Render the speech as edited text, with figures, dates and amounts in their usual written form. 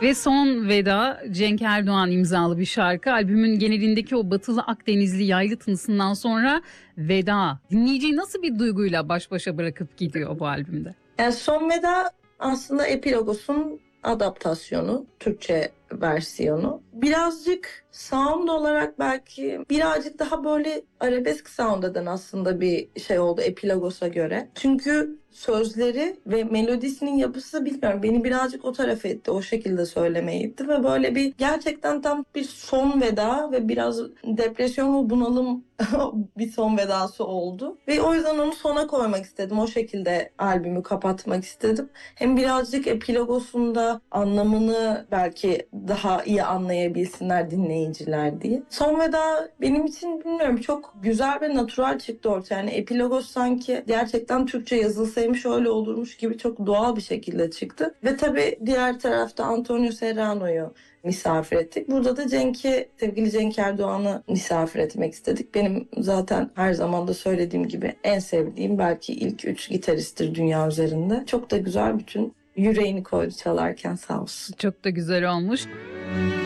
Ve Son Veda Cenk Erdoğan imzalı bir şarkı. Albümün genelindeki o batılı Akdenizli yaylı tınısından sonra veda. Dinleyiciyi nasıl bir duyguyla baş başa bırakıp gidiyor bu albümde? Yani Son Veda aslında Epilogos'un adaptasyonu, Türkçe versiyonu. Birazcık sound olarak belki birazcık daha böyle arabesk sound'dan aslında bir şey oldu Epilogos'a göre. Çünkü sözleri ve melodisinin yapısı bilmiyorum beni birazcık o tarafa etti. O şekilde söylemeyi itti ve böyle bir gerçekten tam bir son veda ve biraz depresyon ve bunalım bir son vedası oldu. Ve o yüzden onu sona koymak istedim. O şekilde albümü kapatmak istedim. Hem birazcık Epilogos'un da anlamını belki daha iyi anlayabilsinler dinleyiciler diye. Son Veda benim için bilmiyorum çok güzel ve natural çıktı ortaya. Yani Epilogos sanki gerçekten Türkçe yazılsaymış öyle olurmuş gibi çok doğal bir şekilde çıktı. Ve tabii diğer tarafta Antonio Serrano'yu misafir ettik. Burada da sevgili Cenk Erdoğan'ı misafir etmek istedik. Benim zaten her zaman da söylediğim gibi en sevdiğim belki ilk 3 gitaristtir dünya üzerinde. Çok da güzel bütün yüreğini koydu çalarken sağ olsun. Çok da güzel olmuş.